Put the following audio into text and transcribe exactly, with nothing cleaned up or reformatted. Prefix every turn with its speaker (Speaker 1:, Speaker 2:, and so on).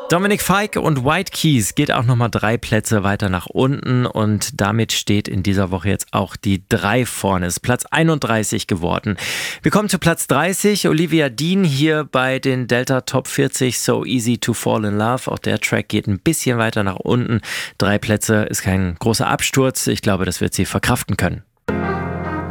Speaker 1: Dominic Fike und White Keys geht auch nochmal drei Plätze weiter nach unten und damit steht in dieser Woche jetzt auch die drei vorne. Ist Platz einunddreißig geworden. Wir kommen zu Platz dreißig. Olivia Dean hier bei den Delta Top vierzig. So Easy to Fall in Love. Auch der Track geht ein bisschen weiter nach unten. Drei Plätze ist kein großer Absturz. Ich glaube, das wird sie verkraften können.